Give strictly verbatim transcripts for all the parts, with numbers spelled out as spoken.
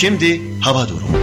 Şimdi hava durumu.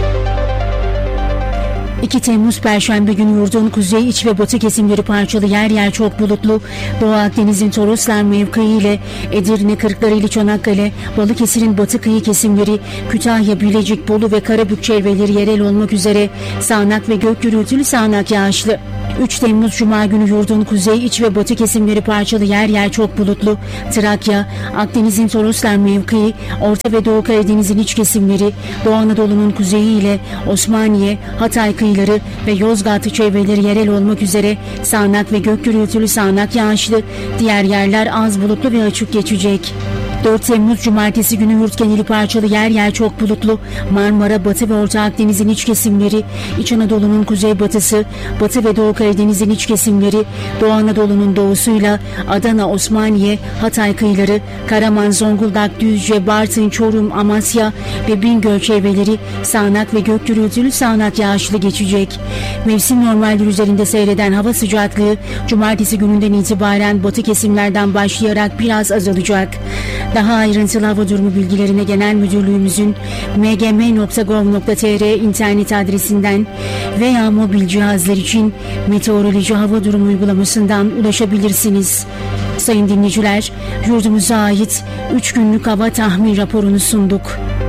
iki Temmuz Perşembe günü yurdun kuzey, iç ve batı kesimleri parçalı, yer yer çok bulutlu. Doğu Akdeniz'in Toroslar mevkii ile Edirne, Kırklareli, Çanakkale, Balıkesir'in batı kıyı kesimleri, Kütahya, Bilecik, Bolu ve Karabük çevreleri yerel olmak üzere sağanak ve gök gürültülü sağanak yağışlı. üç Temmuz Cuma günü yurdun kuzey, iç ve batı kesimleri parçalı, yer yer çok bulutlu. Trakya, Akdeniz'in Toroslar mevkii, Orta ve Doğu Karadeniz'in iç kesimleri, Doğu Anadolu'nun kuzeyi ile Osmaniye, Hatay kıyıları ve Yozgat çevreleri yerel olmak üzere sağanak ve gök gürültülü sağanak yağışlı. Diğer yerler az bulutlu ve açık geçecek. dört Temmuz Cumartesi günü yurt geneli parçalı, yer yer çok bulutlu. Marmara, Batı ve Orta Akdeniz'in iç kesimleri, İç Anadolu'nun kuzeybatısı, Batı ve Doğu Karadeniz'in iç kesimleri, Doğu Anadolu'nun doğusuyla Adana, Osmaniye, Hatay kıyıları, Karaman, Zonguldak, Düzce, Bartın, Çorum, Amasya ve Bingöl çevreleri sağanak ve gök gürültülü sağanak yağışlı geçecek. Mevsim normaldir üzerinde seyreden hava sıcaklığı Cumartesi gününden itibaren batı kesimlerden başlayarak biraz azalacak. Daha ayrıntılı hava durumu bilgilerine Genel Müdürlüğümüzün m g m nokta gov nokta t r internet adresinden veya mobil cihazlar için meteoroloji hava durumu uygulamasından ulaşabilirsiniz. Sayın dinleyiciler, yurdumuza ait üç günlük hava tahmin raporunu sunduk.